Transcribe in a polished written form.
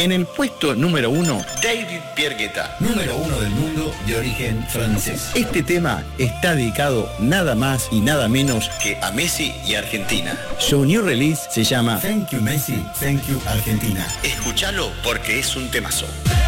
En el puesto número 1, David Pierre Guetta, número 1 del mundo de origen francés. Este tema está dedicado nada más y nada menos que a Messi y Argentina. Su new release se llama Thank You Messi, Thank You Argentina. Escúchalo porque es un temazo.